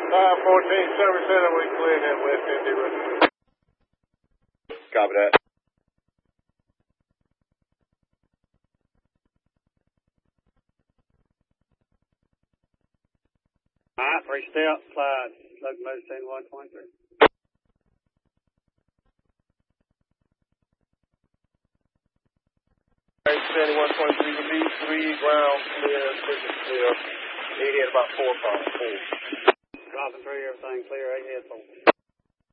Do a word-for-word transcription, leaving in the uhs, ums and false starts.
five fourteen, seven center, we cleared that West Indy Road. Copy that. All right, three step, slide, locomotive seventy-one twenty-three. seventy-one twenty-three, release three, ground clear, vision clear. Eight head about four cars, four. Dropping three, everything clear, eight head four.